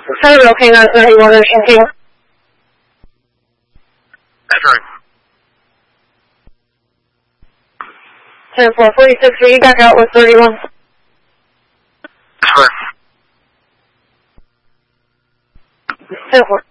Federal King on 31 Ocean King. That's right. 10-4, 46, read back out with 31. That's right. 10-4.